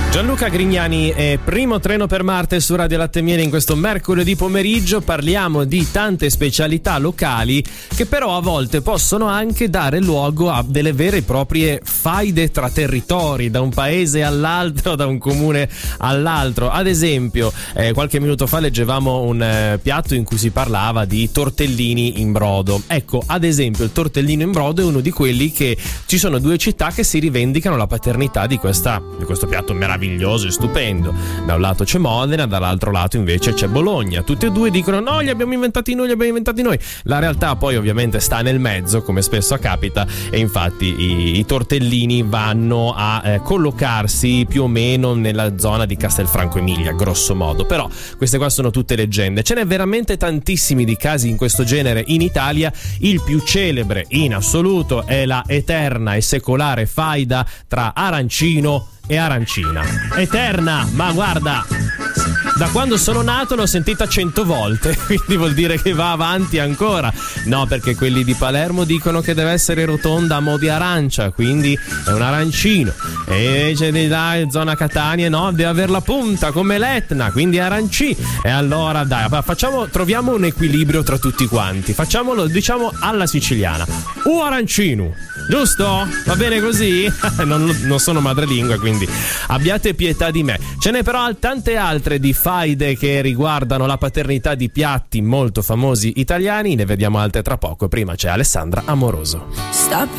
Gianluca Grignani è Primo Treno per Marte su Radio Latte e Miele. In questo mercoledì pomeriggio parliamo di tante specialità locali che però a volte possono anche dare luogo a delle vere e proprie faide tra territori, da un paese all'altro, da un comune all'altro. Ad esempio, qualche minuto fa leggevamo un piatto in cui si parlava di tortellini in brodo. Ecco, ad esempio, il tortellino in brodo è uno di quelli che ci sono due città che si rivendicano la paternità di questo piatto meraviglioso e stupendo. Da un lato c'è Modena, dall'altro lato invece c'è Bologna. Tutti e due dicono no, li abbiamo inventati noi. La realtà poi ovviamente sta nel mezzo, come spesso capita, e infatti i tortellini vanno a collocarsi più o meno nella zona di Castelfranco Emilia, grosso modo. Però queste qua sono tutte leggende. Ce n'è veramente tantissimi di casi in questo genere in Italia. Il più celebre in assoluto è la eterna e secolare faida tra arancino e arancina. Eterna, ma guarda, da quando sono nato l'ho sentita 100 volte, quindi vuol dire che va avanti ancora. No, perché quelli di Palermo dicono che deve essere rotonda a mo' di arancia, quindi è un arancino. E invece di zona Catania no, deve aver la punta come l'Etna, quindi arancì. E allora dai, troviamo un equilibrio tra tutti quanti. Facciamolo, diciamo, alla siciliana. Arancino, giusto? Va bene così? non sono madrelingua, quindi abbiate pietà di me. Ce n'è però tante altre di faide che riguardano la paternità di piatti molto famosi italiani. Ne vediamo altre tra poco. Prima c'è Alessandra Amoroso. Sta